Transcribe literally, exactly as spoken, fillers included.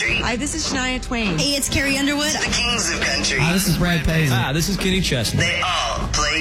country. Hi, this is Shania Twain. Hey, it's Carrie Underwood. The kings of country. Hi, this is Brad Paisley. Hi, this is Kenny Chesney. They all play